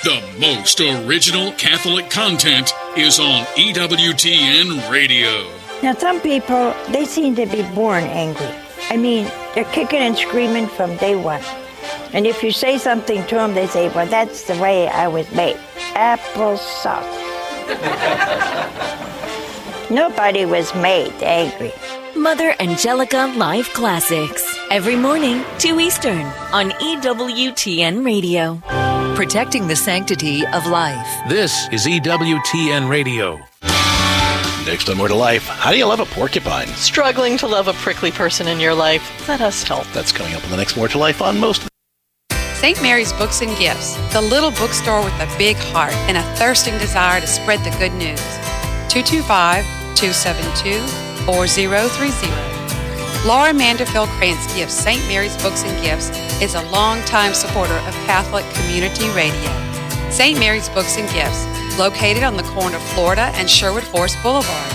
The most original Catholic content is on EWTN Radio. Now, some people, they seem to be born angry. I mean, they're kicking and screaming from day one. And if you say something to them, they say, well, that's the way I was made. Applesauce. Nobody was made angry. Mother Angelica Live Classics. Every morning, 2 Eastern, on EWTN Radio. Protecting the sanctity of life. This is EWTN Radio. Next on More to Life, how do you love a porcupine? Struggling to love a prickly person in your life? Let us help. That's coming up in the next More to Life on most. St. Mary's Books and Gifts, the little bookstore with a big heart and a thirsting desire to spread the good news. 225-272-4030. Laura Manderfield Krantz Gifts St. Mary's Books and Gifts is a longtime supporter of Catholic Community Radio. St. Mary's Books and Gifts, located on the corner of Florida and Sherwood Forest Boulevard,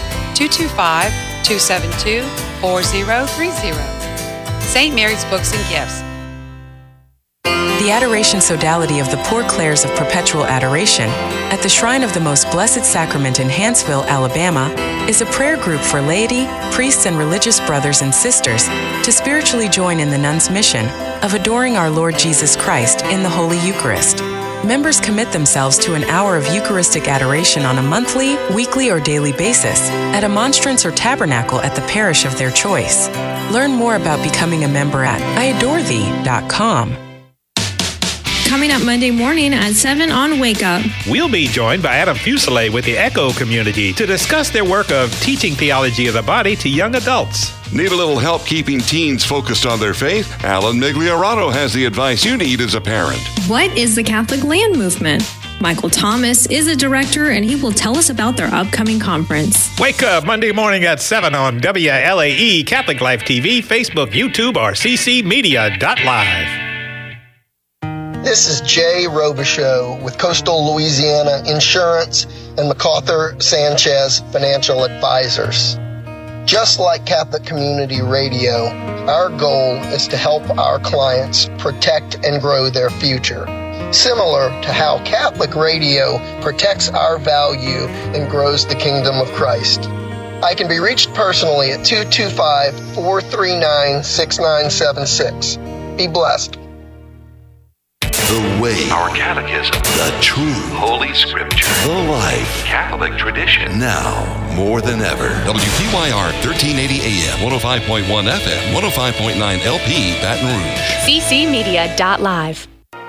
225-272-4030. St. Mary's Books and Gifts. The Adoration Sodality of the Poor Clares of Perpetual Adoration at the Shrine of the Most Blessed Sacrament in Hanceville, Alabama, is a prayer group for laity, priests, and religious brothers and sisters to spiritually join in the nuns' mission of adoring our Lord Jesus Christ in the Holy Eucharist. Members commit themselves to an hour of Eucharistic adoration on a monthly, weekly, or daily basis at a monstrance or tabernacle at the parish of their choice. Learn more about becoming a member at iadorethee.com. Coming up Monday morning at 7 on Wake Up. We'll be joined by Adam Fuselier with the ECHO community to discuss their work of teaching theology of the body to young adults. Need a little help keeping teens focused on their faith? Alan Migliorano has the advice you need as a parent. What is the Catholic Land Movement? Michael Thomas is a director, and he will tell us about their upcoming conference. Wake up Monday morning at 7 on WLAE, Catholic Life TV, Facebook, YouTube, or ccmedia.live. This is Jay Robichaux with Coastal Louisiana Insurance and MacArthur Sanchez Financial Advisors. Just like Catholic Community Radio, our goal is to help our clients protect and grow their future, similar to how Catholic Radio protects our value and grows the kingdom of Christ. I can be reached personally at 225-439-6976. Be blessed. The way, our catechism, the truth, Holy Scripture, the life, Catholic tradition. Now, more than ever. WPYR 1380 AM, 105.1 FM, 105.9 LP, Baton Rouge. ccmedia.live.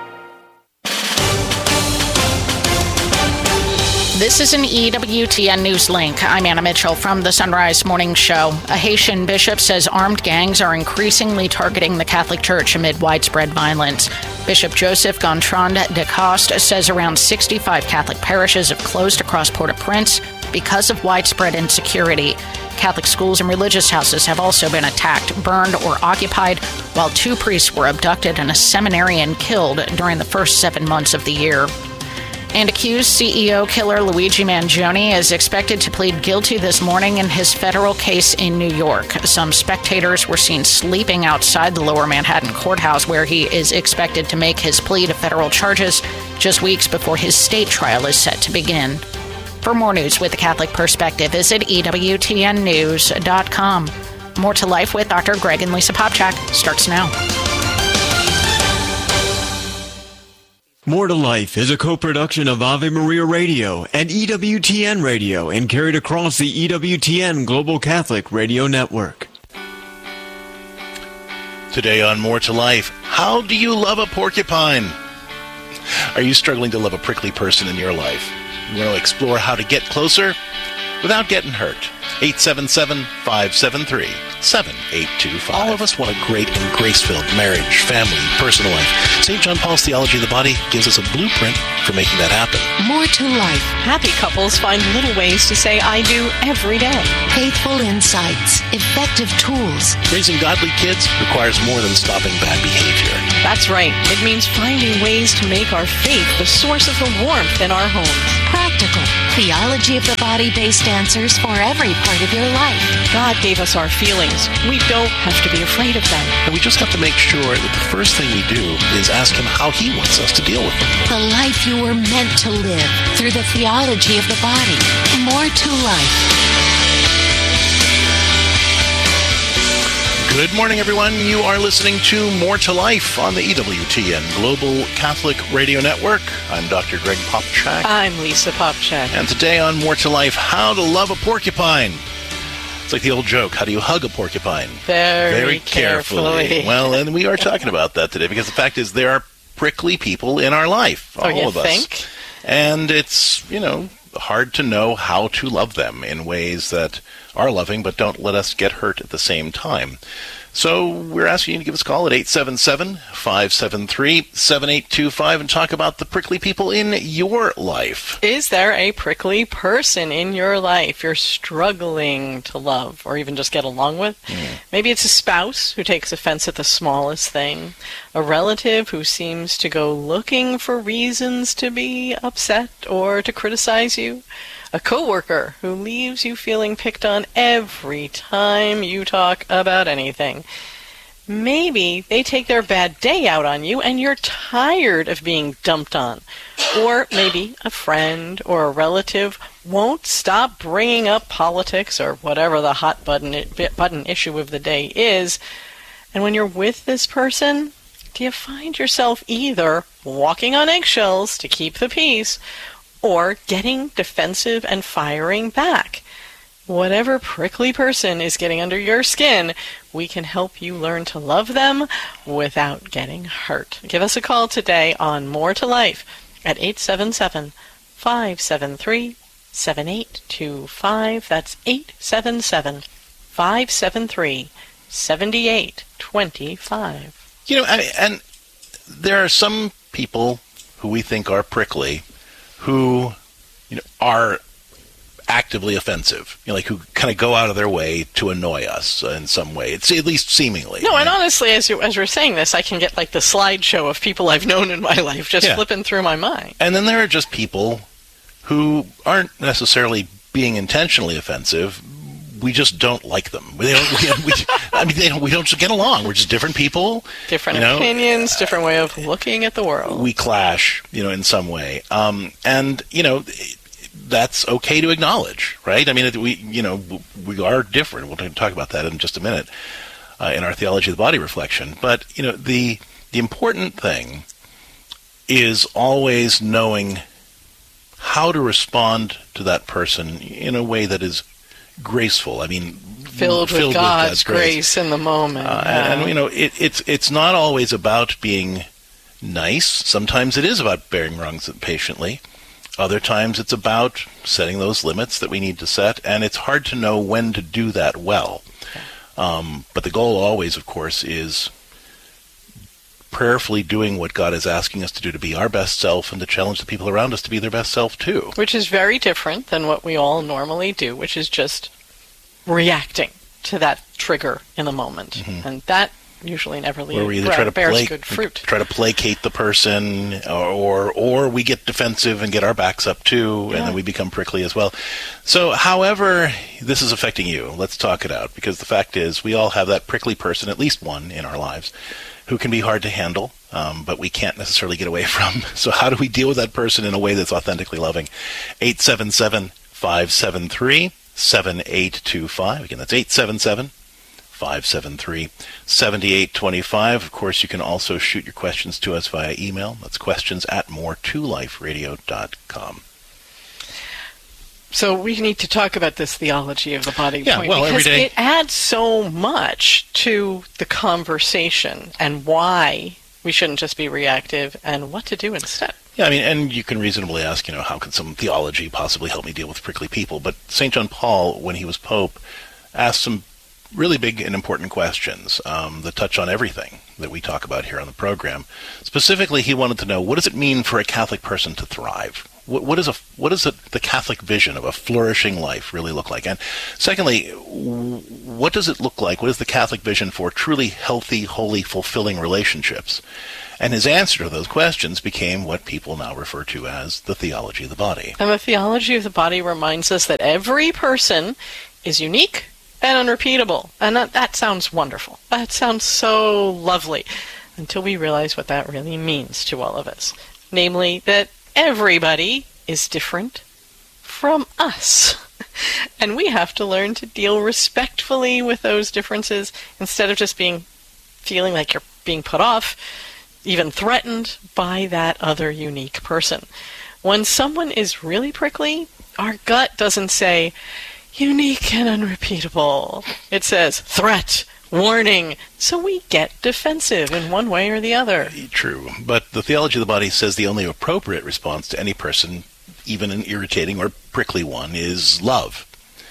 This is an EWTN News link. I'm Anna Mitchell from the Sunrise Morning Show. A Haitian bishop says armed gangs are increasingly targeting the Catholic Church amid widespread violence. Bishop Joseph Gontran de Coste says around 65 Catholic parishes have closed across Port-au-Prince because of widespread insecurity. Catholic schools and religious houses have also been attacked, burned, or occupied, while 2 priests were abducted and a seminarian killed during the first 7 months of the year. And accused CEO killer Luigi Mangione is expected to plead guilty this morning in his federal case in New York. Some spectators were seen sleeping outside the Lower Manhattan courthouse, where he is expected to make his plea to federal charges just weeks before his state trial is set to begin. For more news with the Catholic perspective, visit EWTNnews.com. More to Life with Dr. Greg and Lisa Popchak starts now. More to Life is a co-production of Ave Maria Radio and EWTN Radio and carried across the EWTN Global Catholic Radio Network. Today on More to Life, how do you love a porcupine? Are you struggling to love a prickly person in your life? You want to explore how to get closer without getting hurt? 877-573-7825. All of us want a great and grace-filled marriage, family, personal life. St. John Paul's Theology of the Body gives us a blueprint for making that happen. More to Life. Happy couples find little ways to say I do every day. Faithful insights. Effective tools. Raising godly kids requires more than stopping bad behavior. That's right. It means finding ways to make our faith the source of the warmth in our homes. Practical. Theology of the Body-based answers for every part of your life. God gave us our feelings things. We don't have to be afraid of them. And we just have to make sure that the first thing we do is ask him how he wants us to deal with them. The life you were meant to live through the theology of the body. More to life. Good morning, everyone. You are listening to More to Life on the EWTN Global Catholic Radio Network. I'm Dr. Greg Popchak. I'm Lisa Popchak. And today on More to Life, how to love a porcupine. It's like the old joke, how do you hug a porcupine? Very carefully. Well, and we are talking about that today because the fact is there are prickly people in our life, all of us. Think? And it's, hard to know how to love them in ways that are loving but don't let us get hurt at the same time. So we're asking you to give us a call at 877-573-7825 and talk about the prickly people in your life. Is there a prickly person in your life you're struggling to love or even just get along with? Maybe it's a spouse who takes offense at the smallest thing, a relative who seems to go looking for reasons to be upset or to criticize you, a coworker who leaves you feeling picked on every time you talk about anything. Maybe they take their bad day out on you and you're tired of being dumped on. Or maybe a friend or a relative won't stop bringing up politics or whatever the hot button issue of the day is. And when you're with this person, do you find yourself either walking on eggshells to keep the peace or getting defensive and firing back? Whatever prickly person is getting under your skin, we can help you learn to love them without getting hurt. Give us a call today on More to Life at 877-573-7825. That's 877-573-7825. And there are some people who we think are prickly who, are actively offensive, like who kind of go out of their way to annoy us in some way. It's at least seemingly. No, and honestly, as you're saying this, I can get like the slideshow of people I've known in my life just flipping through my mind. And then there are just people who aren't necessarily being intentionally offensive. We just don't like them. We don't get along. We're just different people. Different opinions, different way of looking at the world. We clash, in some way. That's okay to acknowledge, right? I mean, we are different. We'll talk about that in just a minute in our Theology of the Body reflection. But, the important thing is always knowing how to respond to that person in a way that is graceful. I mean, filled with God's grace in the moment. It's not always about being nice. Sometimes it is about bearing wrongs patiently. Other times it's about setting those limits that we need to set, and it's hard to know when to do that well. But the goal always, of course, is prayerfully doing what God is asking us to do, to be our best self and to challenge the people around us to be their best self too. Which is very different than what we all normally do, which is just reacting to that trigger in the moment. Mm-hmm. And that usually never bears good fruit. Try to placate the person, or we get defensive and get our backs up too, and then we become prickly as well. So however this is affecting you, let's talk it out, because the fact is we all have that prickly person, at least one in our lives, who can be hard to handle, but we can't necessarily get away from. So how do we deal with that person in a way that's authentically loving? 877-573-7825. Again, that's 877-573-7825. Of course, you can also shoot your questions to us via email. That's questions@more2liferadio.com. So we need to talk about this theology of the body point, because every day it adds so much to the conversation and why we shouldn't just be reactive and what to do instead. Yeah, I mean, and you can reasonably ask, how can some theology possibly help me deal with prickly people? But St. John Paul, when he was Pope, asked some really big and important questions that touch on everything that we talk about here on the program. Specifically, he wanted to know, what does it mean for a Catholic person to thrive? What does the Catholic vision of a flourishing life really look like? And secondly, what does it look like? What is the Catholic vision for truly healthy, holy, fulfilling relationships? And his answer to those questions became what people now refer to as the theology of the body. And the theology of the body reminds us that every person is unique and unrepeatable. And that sounds wonderful. That sounds so lovely. Until we realize what that really means to all of us. Namely, that everybody is different from us. And we have to learn to deal respectfully with those differences instead of just feeling like you're being put off, even threatened by that other unique person. When someone is really prickly, our gut doesn't say, unique and unrepeatable. It says, threat, warning. So we get defensive in one way or the other. True. But the theology of the body says the only appropriate response to any person, even an irritating or prickly one, is love.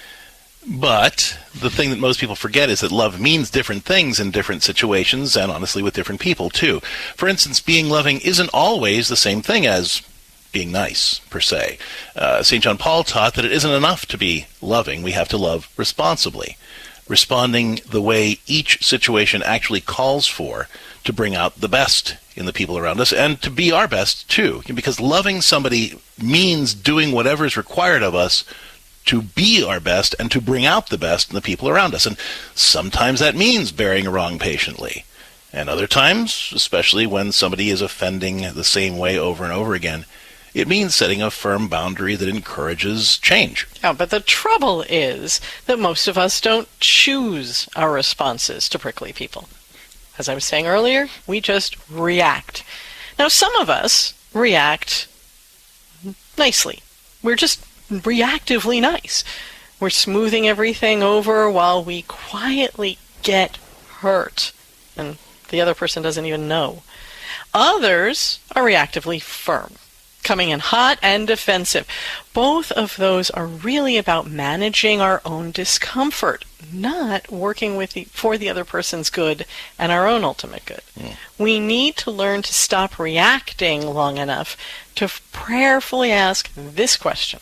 But the thing that most people forget is that love means different things in different situations and honestly with different people too. For instance, being loving isn't always the same thing as being nice, per se. St. John Paul taught that it isn't enough to be loving. We have to love responsibly, responding the way each situation actually calls for to bring out the best in the people around us and to be our best too. Because loving somebody means doing whatever is required of us to be our best and to bring out the best in the people around us. And sometimes that means bearing a wrong patiently. And other times, especially when somebody is offending the same way over and over again, it means setting a firm boundary that encourages change. Oh, but the trouble is that most of us don't choose our responses to prickly people. As I was saying earlier, we just react. Now, some of us react nicely. We're just reactively nice. We're smoothing everything over while we quietly get hurt, and the other person doesn't even know. Others are reactively firm, coming in hot and defensive. Both of those are really about managing our own discomfort, not working for the other person's good and our own ultimate good. We need to learn to stop reacting long enough to prayerfully ask this question: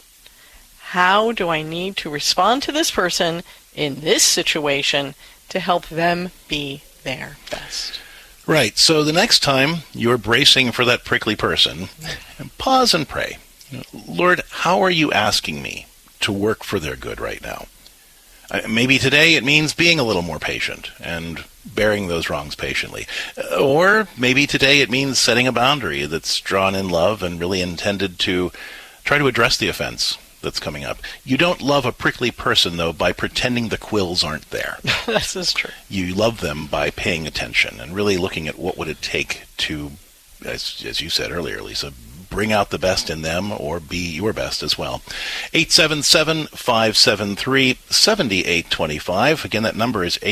how do I need to respond to this person in this situation to help them be their best? Right. So the next time you're bracing for that prickly person, pause and pray. Lord, how are you asking me to work for their good right now? Maybe today it means being a little more patient and bearing those wrongs patiently. Or maybe today it means setting a boundary that's drawn in love and really intended to try to address the offense that's coming up. You don't love a prickly person, though, by pretending the quills aren't there. This is true. You love them by paying attention and really looking at what would it take to, as you said earlier, Lisa, bring out the best in them or be your best as well. 877-573-7825. Again, that number is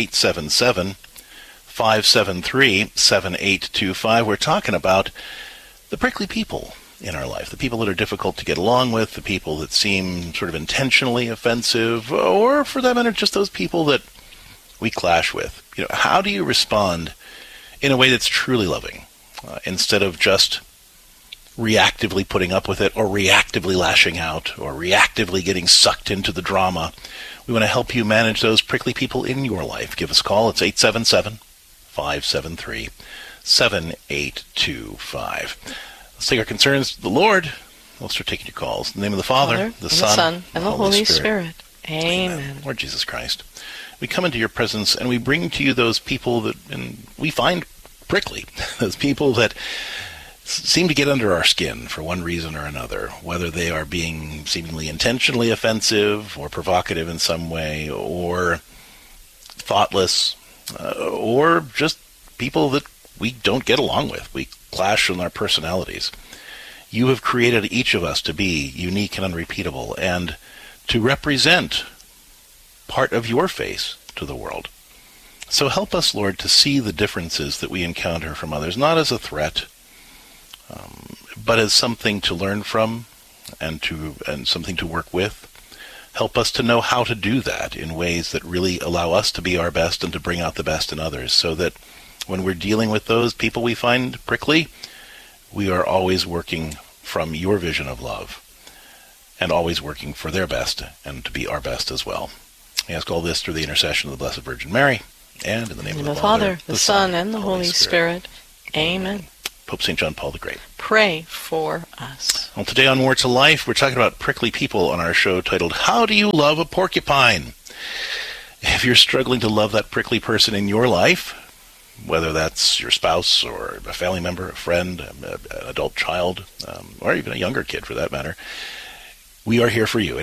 877-573-7825. We're talking about the prickly people in our life, the people that are difficult to get along with, the people that seem sort of intentionally offensive, or for that matter, just those people that we clash with. How do you respond in a way that's truly loving, instead of just reactively putting up with it, or reactively lashing out, or reactively getting sucked into the drama? We want to help you manage those prickly people in your life. Give us a call. It's 877-573-7825. Let's take our concerns to the Lord. We'll start taking your calls. In the name of the Father, the Son, and the Holy Spirit. Amen. Lord Jesus Christ, we come into your presence and we bring to you those people that we find prickly, those people that seem to get under our skin for one reason or another, whether they are being seemingly intentionally offensive or provocative in some way, or thoughtless, or just people that we don't get along with. We clash in our personalities. You have created each of us to be unique and unrepeatable and to represent part of your face to the world. So help us, Lord, to see the differences that we encounter from others, not as a threat, but as something to learn from and something to work with. Help us to know how to do that in ways that really allow us to be our best and to bring out the best in others, so that when we're dealing with those people we find prickly, we are always working from your vision of love and always working for their best and to be our best as well. We ask all this through the intercession of the Blessed Virgin Mary and in the name of the Father, the Son, and the Holy Spirit. Amen. Pope St. John Paul the Great. Pray for us. Well, today on More to Life, we're talking about prickly people on our show titled, How Do You Love a Porcupine? if you're struggling to love that prickly person in your life, whether that's your spouse or a family member, a friend, an adult child, or even a younger kid for that matter, we are here for you at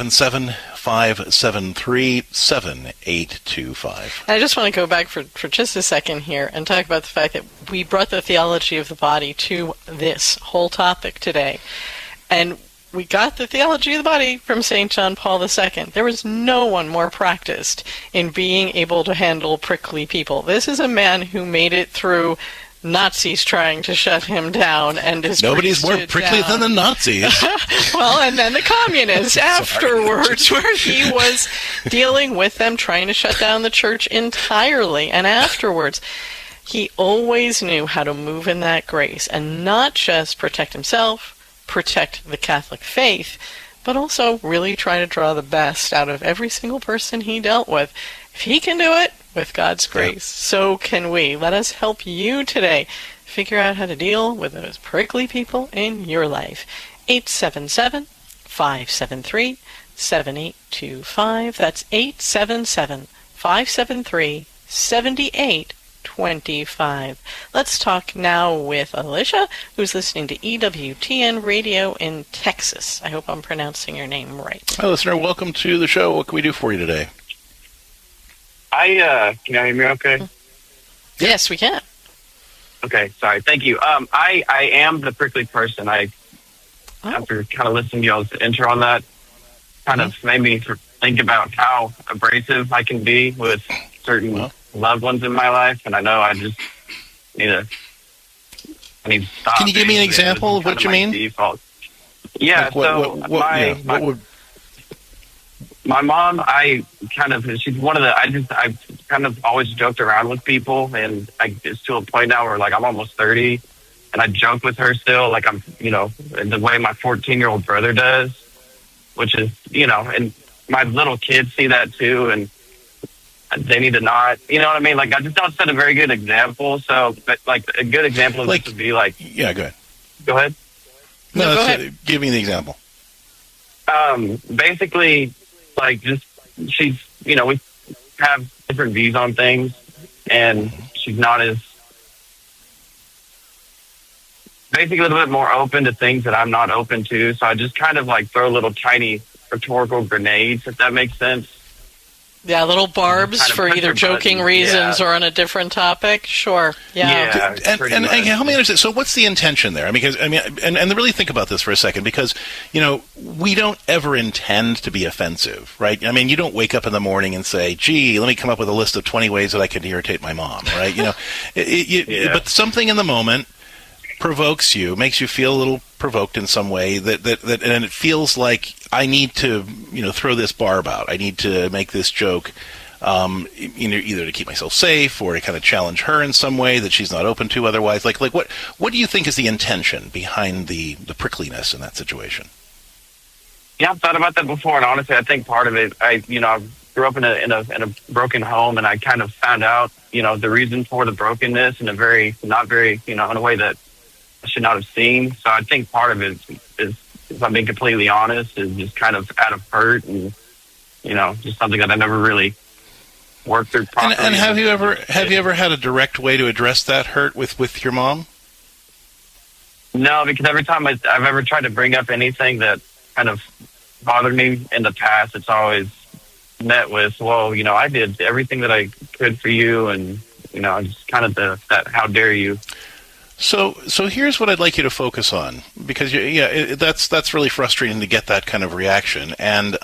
877-573-7825. I just want to go back for just a second here and talk about the fact that we brought the theology of the body to this whole topic today. And we got the theology of the body from St. John Paul II. There was no one more practiced in being able to handle prickly people. This is a man who made it through Nazis trying to shut him down, and his nobody's more prickly than the Nazis. Well, and then the communists afterwards, where he was dealing with them, trying to shut down the church entirely. And afterwards, he always knew how to move in that grace and not just protect himself, protect the Catholic faith, but also really try to draw the best out of every single person he dealt with. If he can do it, with God's grace, so can we. Let us help you today figure out how to deal with those prickly people in your life. 877-573-7825. That's 877-573-7825. Let's talk now with Alicia, who's listening to EWTN Radio in Texas. I hope I'm pronouncing your name right. Hi, listener. Welcome to the show. What can we do for you today? Can you hear me okay? Yes, we can. Okay, sorry. Thank you. I am the prickly person. After kind of listening to y'all's intro on that, kind of made me think about how abrasive I can be with certain loved ones in my life, and I know I just need to stop. Can you give me an example of what you mean? Default. Yeah, my mom, she's one of I've kind of always joked around with people, and it's to a point now where, like, I'm almost 30, and I joke with her still, like I'm, in the way my 14-year-old brother does, which is, and my little kids see that too, and they need to not, you know what I mean? Like, I just don't set a very good example, so, but, like, a good example of this would be, like... Yeah, go ahead. Go ahead. No, go ahead. Give me the example. Basically... Like, just, she's, we have different views on things, and she's not as, basically a little bit more open to things that I'm not open to, so I just kind of, like, throw little tiny rhetorical grenades, if that makes sense. Yeah, little barbs for either joking reasons or on a different topic. Sure. Yeah. And help me understand. So, what's the intention there? And really think about this for a second, because we don't ever intend to be offensive, right? I mean, you don't wake up in the morning and say, "Gee, let me come up with a list of 20 ways that I can irritate my mom," right? But something in the moment provokes you, makes you feel a little provoked in some way, that and it feels like I need to throw this barb out. I need to make this joke, either to keep myself safe or to kind of challenge her in some way that she's not open to otherwise. Like what do you think is the intention behind the prickliness in that situation? Yeah, I've thought about that before, and honestly, I think part of it, I grew up in a broken home, and I kind of found out the reason for the brokenness in a very in a way that I should not have seen. So I think part of it is, if I'm being completely honest, is just kind of out of hurt and just something that I never really worked through properly. And have you ever had a direct way to address that hurt with your mom? No, because every time I've ever tried to bring up anything that kind of bothered me in the past, it's always met with, well, I did everything that I could for you, and just kind of that how dare you. So here's what I'd like you to focus on, because that's really frustrating to get that kind of reaction, and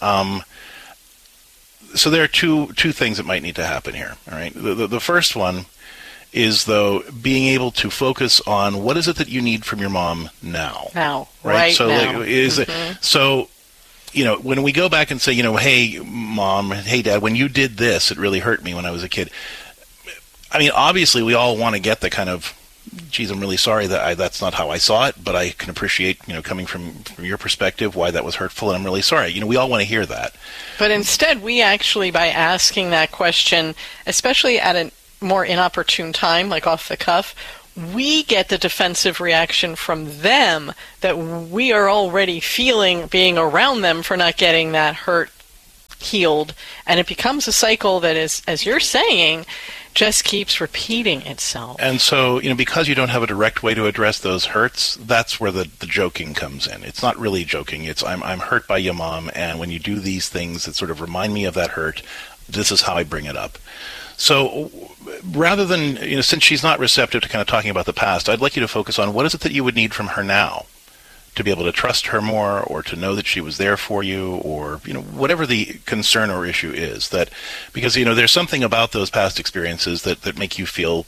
so there are two things that might need to happen here. All right, the first one is, though, being able to focus on what is it that you need from your mom now. Right so now. So when we go back and say, hey mom, hey dad, when you did this, it really hurt me when I was a kid. I mean, obviously we all want to get the kind of, geez, I'm really sorry that that's not how I saw it, but I can appreciate, coming from your perspective, why that was hurtful, and I'm really sorry. We all want to hear that. But instead, we actually, by asking that question, especially at a more inopportune time, like off the cuff, we get the defensive reaction from them that we are already feeling being around them for not getting that hurt healed, and it becomes a cycle that is, as you're saying, just keeps repeating itself. And so, because you don't have a direct way to address those hurts, that's where the joking comes in. It's not really joking. It's I'm hurt by you, Mom, and when you do these things that sort of remind me of that hurt, this is how I bring it up. So rather than, since she's not receptive to kind of talking about the past, I'd like you to focus on what is it that you would need from her now to be able to trust her more, or to know that she was there for you, or whatever the concern or issue is. That because there's something about those past experiences that make you feel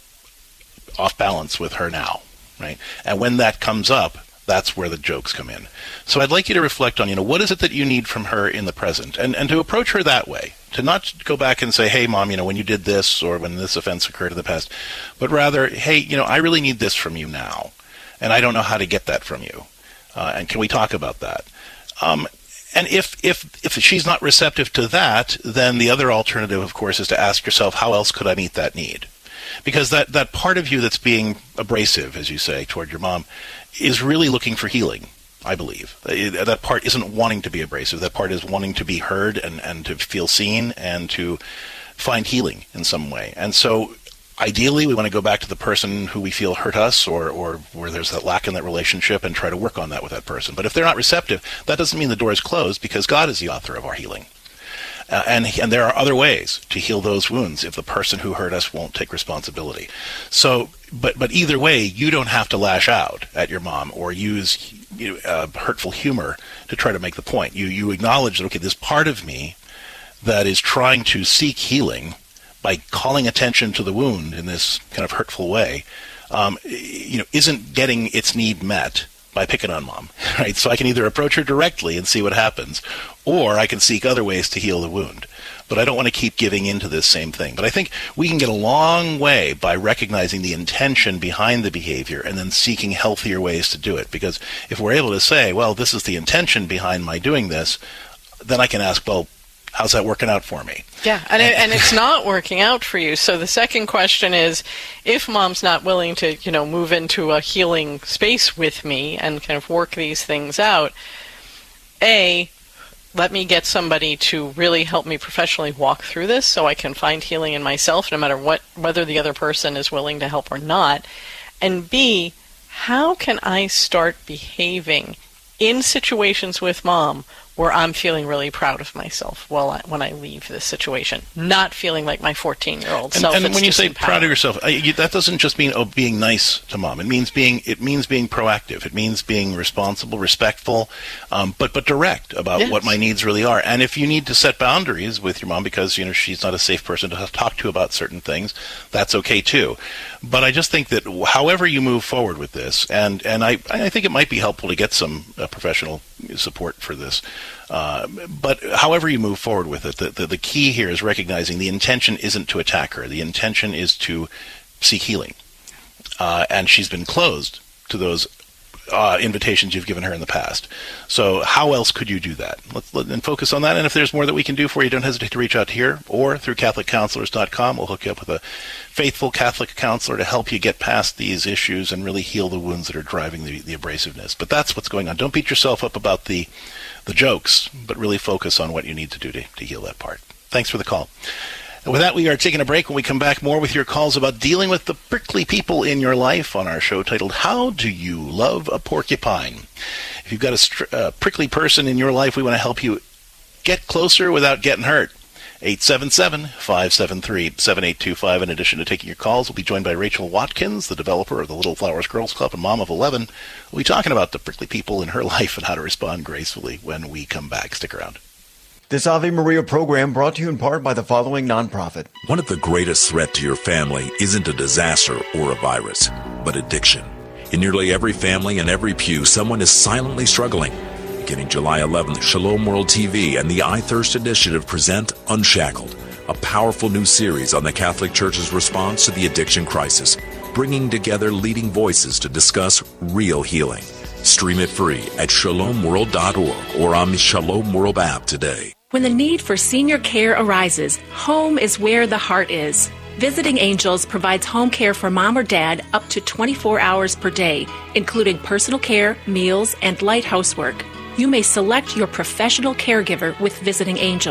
off balance with her now, right? And when that comes up, that's where the jokes come in. So I'd like you to reflect on what is it that you need from her in the present, and to approach her that way. To not go back and say, hey, Mom, when you did this, or when this offense occurred in the past, but rather, hey, I really need this from you now, and I don't know how to get that from you. And can we talk about that? And if she's not receptive to that, then the other alternative, of course, is to ask yourself, how else could I meet that need? Because that part of you that's being abrasive, as you say, toward your mom, is really looking for healing, I believe. That part isn't wanting to be abrasive. That part is wanting to be heard and to feel seen and to find healing in some way. And so ideally, we want to go back to the person who we feel hurt us, or where there's that lack in that relationship, and try to work on that with that person. But if they're not receptive, that doesn't mean the door is closed, because God is the author of our healing. And there are other ways to heal those wounds if the person who hurt us won't take responsibility. So, but either way, you don't have to lash out at your mom or use hurtful humor to try to make the point. You acknowledge that, okay, this part of me that is trying to seek healing by calling attention to the wound in this kind of hurtful way, isn't getting its need met by picking on Mom, right? So I can either approach her directly and see what happens, or I can seek other ways to heal the wound. But I don't want to keep giving into this same thing. But I think we can get a long way by recognizing the intention behind the behavior and then seeking healthier ways to do it. Because if we're able to say, well, this is the intention behind my doing this, then I can ask, well, how's that working out for me? Yeah, and it's not working out for you. So the second question is, if Mom's not willing to, move into a healing space with me and kind of work these things out, let me get somebody to really help me professionally walk through this so I can find healing in myself, no matter whether the other person is willing to help or not. And B, how can I start behaving in situations with Mom where I'm feeling really proud of myself when I leave this situation, not feeling like my 14-year-old self. And when you say proud of yourself, that doesn't just mean being nice to Mom. It means being proactive. It means being responsible, respectful, but direct about what my needs really are. And if you need to set boundaries with your mom because she's not a safe person to talk to about certain things, that's okay too. But I just think that however you move forward with this, and I think it might be helpful to get some professional support for this. But however you move forward with it, the key here is recognizing the intention isn't to attack her. The intention is to seek healing. And she's been closed to those invitations you've given her in the past. So how else could you do that? Let's focus on that. And if there's more that we can do for you, don't hesitate to reach out here or through CatholicCounselors.com. We'll hook you up with a faithful Catholic counselor to help you get past these issues and really heal the wounds that are driving the abrasiveness. But that's what's going on. Don't beat yourself up about the jokes, but really focus on what you need to do to heal that part. Thanks for the call. And with that, we are taking a break. When we come back, more with your calls about dealing with the prickly people in your life on our show titled, How Do You Love a Porcupine? If you've got a prickly person in your life, we want to help you get closer without getting hurt. 877-573-7825. In addition to taking your calls, we'll be joined by Rachel Watkins, the developer of the Little Flowers Girls Club and mom of 11. We'll be talking about the prickly people in her life and how to respond gracefully when we come back. Stick around. This Ave Maria program brought to you in part by the following nonprofit. One of the greatest threats to your family isn't a disaster or a virus, but addiction. In nearly every family and every pew, someone is silently struggling. Beginning July 11th, Shalom World TV and the I Thirst Initiative present Unshackled, a powerful new series on the Catholic Church's response to the addiction crisis, bringing together leading voices to discuss real healing. Stream it free at shalomworld.org or on the Shalom World app today. When the need for senior care arises, home is where the heart is. Visiting Angels provides home care for mom or dad up to 24 hours per day, including personal care, meals, and light housework. You may select your professional caregiver with Visiting Angels.